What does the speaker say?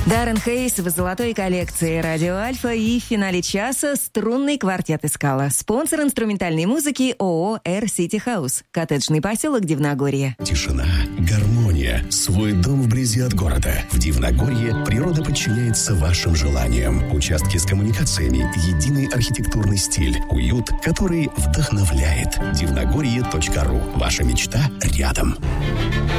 Даррен Хейс в золотой коллекции «Радио Альфа» и в финале часа струнный квартет «Искала». Спонсор инструментальной музыки ООО «Air City House». Коттеджный поселок Дивногорье. Тишина, гармония, свой дом вблизи от города. В Дивногорье природа подчиняется вашим желаниям. Участки с коммуникациями, единый архитектурный стиль, уют, который вдохновляет. Дивногорье.ру. Ваша мечта рядом.